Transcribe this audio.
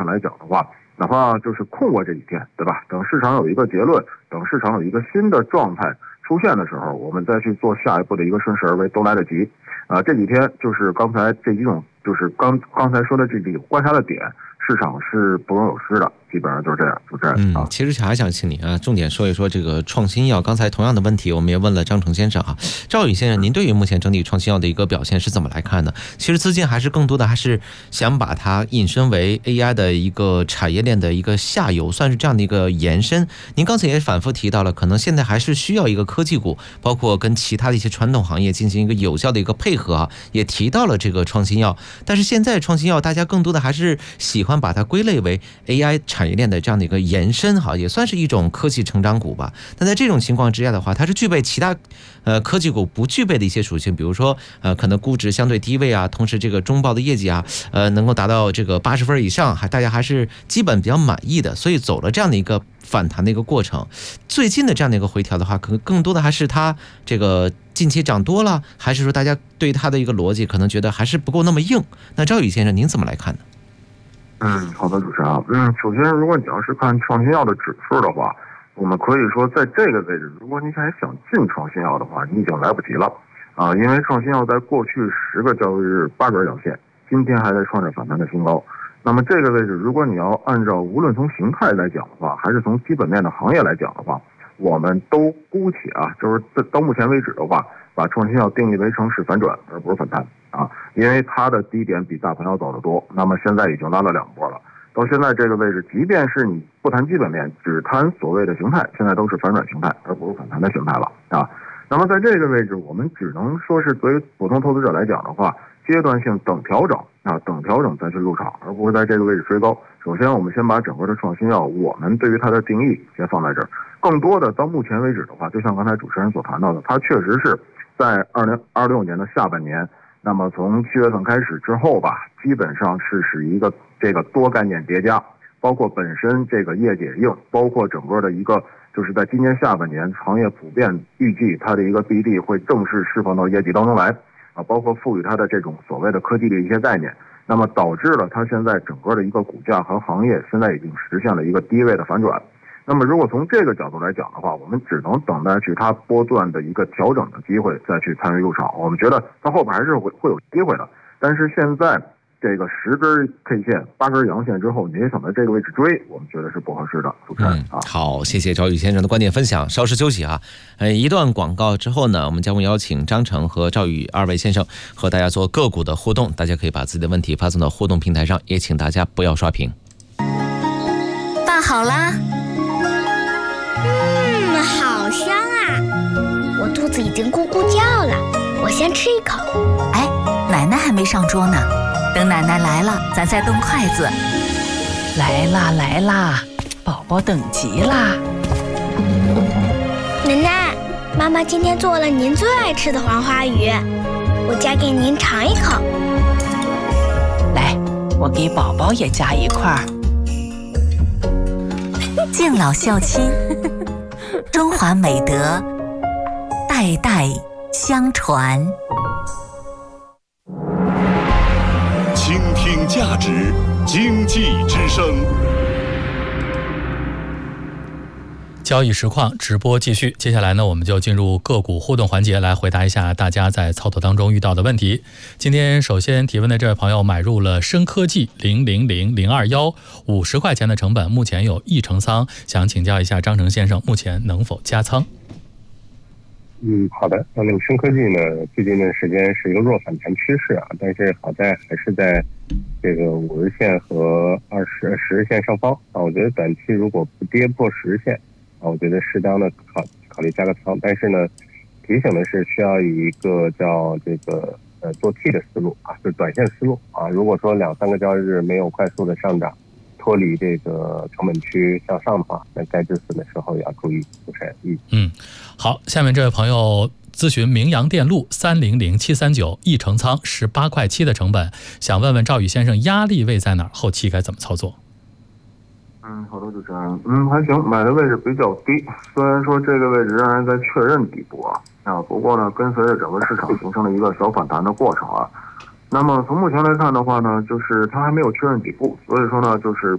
来讲的话，哪怕就是空过这几天，对吧？等市场有一个结论，等市场有一个新的状态出现的时候，我们再去做下一步的一个顺势而为都来得及。这几天就是刚才这几种，就是刚才说的这几种观察的点，市场是不容有失的，基本上就是这样，主持人啊。 其实还想请您重点说一说这个创新药。刚才同样的问题，我们也问了张成先生赵宇先生，您对于目前整体创新药的一个表现是怎么来看的？其实资金还是更多的还是想把它引申为 AI 的一个产业链的一个下游，算是这样的一个延伸。您刚才也反复提到了，可能现在还是需要一个科技股，包括跟其他的一些传统行业进行一个有效的一个配合也提到了这个创新药。但是现在创新药大家更多的还是喜欢把它归类为 AI 产业链的这样的一个延伸也算是一种科技成长股吧。但在这种情况之下的话，它是具备其他科技股不具备的一些属性，比如说可能估值相对低位同时这个中报的业绩能够达到这个80分以上，大家还是基本比较满意的，所以走了这样的一个反弹的一个过程。最近的这样的一个回调的话，可能更多的还是它这个近期涨多了，还是说大家对它的一个逻辑可能觉得还是不够那么硬？那赵宇先生您怎么来看呢？ 好的，主持人首先如果你要是看创新药的指数的话，我们可以说在这个位置，如果你还想进创新药的话，你已经来不及了因为创新药在过去10个交易日8根阳线，今天还在创着反弹的新高。那么这个位置，如果你要按照无论从形态来讲的话，还是从基本面的行业来讲的话，我们都姑且就是到目前为止的话，把创新药定义为成是反转而不是反弹因为它的低点比大盘要早得多。那么现在已经拉了2波了，到现在这个位置，即便是你不谈基本面，只谈所谓的形态，现在都是反转形态而不是反弹的形态了那么在这个位置，我们只能说是对于普通投资者来讲的话，阶段性等调整等调整再去入场，而不是在这个位置追高。首先我们先把整个的创新药，我们对于它的定义先放在这儿。更多的到目前为止的话，就像刚才主持人所谈到的，它确实是在2026年的下半年，那么从7月份开始之后吧，基本上是使一个这个多概念叠加，包括本身这个业解硬，包括整个的一个就是在今年下半年行业普遍预计它的一个 BD 会正式释放到业绩当中来包括赋予它的这种所谓的科技的一些概念，那么导致了它现在整个的一个股价和行业现在已经实现了一个低位的反转。那么如果从这个角度来讲的话，我们只能等待去它波段的一个调整的机会再去参与入场。我们觉得它后边还是会有机会的，但是现在这个10根 K 线8根阳线之后，你也想在这个位置追，我们觉得是不合适的。主持人好，谢谢赵宇先生的观点分享。稍事休息一段广告之后呢，我们将会邀请张成和赵宇2位先生和大家做个股的互动，大家可以把自己的问题发送到互动平台上，也请大家不要刷屏。 饭好啦， 好香我肚子已经咕咕叫了，我先吃一口。 哎，奶奶还没上桌呢，等奶奶来了，咱再动筷子。 来啦来啦，宝宝等急啦。 奶奶，妈妈今天做了您最爱吃的黄花鱼，我夹给您尝一口。 来，我给宝宝也夹一块。 敬老孝亲，中华美德代代相传。 倾听价值，经济之声。 交易实况直播继续，接下来呢，我们就进入个股互动环节，来回答一下大家在操作当中遇到的问题。今天首先提问的这位朋友买入了深科技000021，50块钱的成本，目前有1成仓，想请教一下张成先生，目前能否加仓？ 好的。那么深科技呢，最近一段时间是一个弱反弹趋势但是好在还是在这个5日线和10日线上方我觉得短期如果不跌破10日线我觉得适当的考虑加个仓，但是呢，提醒的是需要以一个叫这个做 T 的思路就是短线思路如果说2-3个交易日没有快速的上涨，脱离这个成本区向上的话，那该止损的时候也要注意。主持人， 好，下面这位朋友咨询明阳电路300739，1成仓18.7块的成本，想问问赵宇先生压力位在哪儿，后期该怎么操作？ 好的，主持人，还行，买的位置比较低，虽然说这个位置仍然在确认底部不过呢，跟随着整个市场形成了一个小反弹的过程那么从目前来看的话呢，就是它还没有确认底部，所以说呢，就是